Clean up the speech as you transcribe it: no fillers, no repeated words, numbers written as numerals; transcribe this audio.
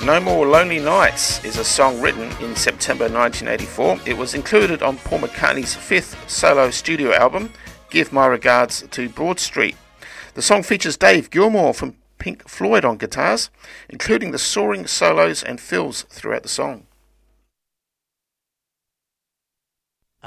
No More Lonely Nights is a song written in September 1984. It was included on Paul McCartney's fifth solo studio album, Give My Regards to Broad Street. The song features Dave Gilmour from Pink Floyd on guitars, including the soaring solos and fills throughout the song.